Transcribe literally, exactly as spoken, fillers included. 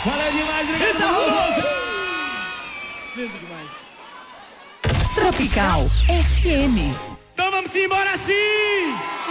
Valeu demais, obrigado. Esse é Raposa! Lindo demais. Tropical F M. Então vamos embora sim!